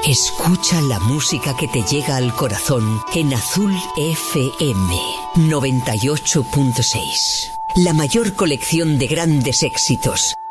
Escucha la música que te llega al corazón en Azul FM 98.6. La mayor colección de grandes éxitos,